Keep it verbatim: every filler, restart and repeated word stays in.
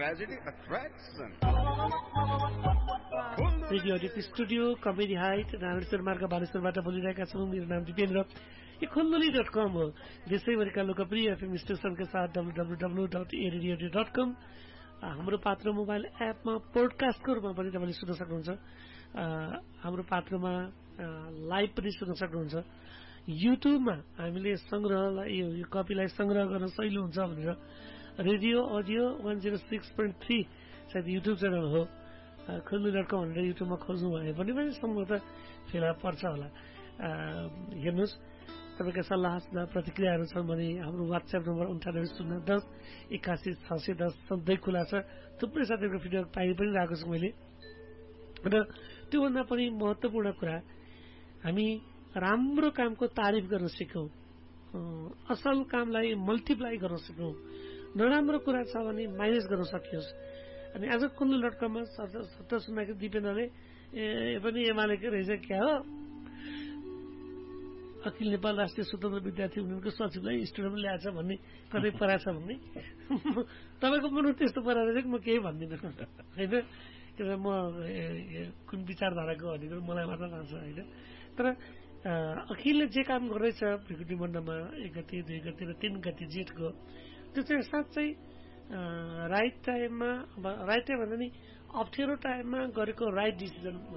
tragedy attraction. Radio audit studio comedy height Narayaneshwar मार्ग बालेश्वरबाट बोलिरहेका छौँ। मेरो नाम दिपेन्द्र। यो खुल्दुली डट कम हो, देशैभरिका लोकप्रिय एफएम स्टेसनका साथ डब्लु डब्लु डब्लु डट ए रेडियो डट कम। हाम्रो पात्र मोबाइल एपमा पोडकास्टको रूपमा पनि तपाईँले सुन्न सक्नुहुन्छ। हाम्रो पात्रमा लाइभ पनि सुन्न सक्नुहुन्छ। युट्युबमा हामीले सङ्ग्रहलाई यो कपीलाई सङ्ग्रह गर्न सहिलो हुन्छ भनेर radio audio one zero six point three सायद युट्युब च्यानल हो, खुल्दुली डट कम भनेर युट्युबमा खोज्नु भयो भने पनि सम्भवतः फेला पर्छ होला। हेर्नुहोस्, तपाईँका सल्लाह सुझाव प्रतिक्रियाहरू छन् भने हाम्रो वाट्सएप नम्बर अन्ठानब्बे शून्य दस एकासी छ सय दस सधैँ खुला छ। थुप्रै साथीहरूको फिडब्याक पाइ पनि रहेको छु मैले। र त्योभन्दा पनि महत्त्वपूर्ण कुरा, हामी राम्रो कामको तारिफ गर्न सिकौँ, असल कामलाई मल्टिप्लाई गर्न सिकौँ, नराम्रो कुरा छ भने माइनस गर्न सकियोस्। अनि आज खुल्दुली डट कममा सत्ता सुन्दाखेरि दिपेन्द्रले ए पनि एमालेकै रहेछ क्या हो, अखिल नेपाल राष्ट्रिय स्वतन्त्र विद्यार्थी युनियनको सचिवलाई स्टुडियोमा ल्याएछ भन्ने कतै पराछ भन्ने तपाईँको मन त्यस्तो पराएर चाहिँ म केही भन्दिनँ होइन। किनभने म कुन विचारधाराको भन्ने कुरो मलाई मात्र थाहा छ होइन। तर अखिलले जे काम गर्दैछ भ्रिकुटी मण्डलमा एक गति दुई गति र तीन गति जेठको, त्यो चाहिँ साँच्चै राइट टाइममा, राइट टाइम भन्दा नि अप्ठ्यारो टाइममा गरेको राइट डिसिजन